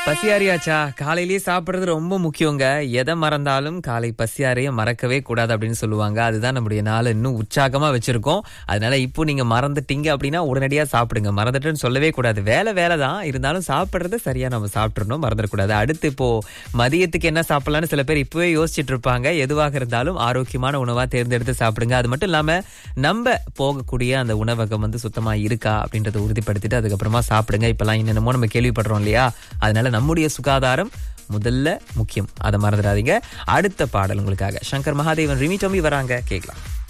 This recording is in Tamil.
பசியாரியாச்சா? காலையிலேயே சாப்பிடுறது ரொம்ப முக்கியங்க. எதை மறந்தாலும் காலை பசியாரைய மறக்கவே கூடாது அப்படின்னு சொல்லுவாங்க. அதுதான் நம்முடைய நாளை இன்னும் உற்சாகமா வச்சிருக்கோம். அதனால இப்போ நீங்க மறந்துட்டீங்க அப்படின்னா உடனடியா சாப்பிடுங்க. மறந்துட்டுன்னு சொல்லவே கூடாது. வேலை தான் இருந்தாலும் சாப்பிடுறத சரியா நம்ம சாப்பிட்டுறணும், மறந்துடக்கூடாது. அடுத்து இப்போ மதியத்துக்கு என்ன சாப்பிடலாம்னு சில பேர் இப்பவே யோசிச்சுட்டு இருப்பாங்க. எதுவாக இருந்தாலும் ஆரோக்கியமான உணவா தேர்ந்தெடுத்து சாப்பிடுங்க. அது மட்டும் இல்லாம நம்ம போகக்கூடிய அந்த உணவகம் சுத்தமா இருக்கா அப்படின்றத உறுதிப்படுத்திட்டு அதுக்கப்புறமா சாப்பிடுங்க. இப்பெல்லாம் என்னென்னமோ நம்ம கேள்விப்படுறோம் இல்லையா? அதனால நம்முடைய சுகாதாரம் முதல்ல முக்கியம். அதை மறந்துடாதீங்க. அடுத்த பாடல் உங்களுக்காக சங்கர் மகாதேவன், ரிமி டோமி வராங்க, கேட்கலாம்.